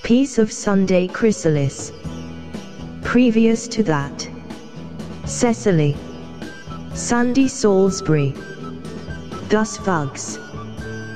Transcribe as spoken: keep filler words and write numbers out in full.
Piece of Sunday Chrysalis. Previous to that, Cecily. Sandy Salisbury. Gus Fuggs.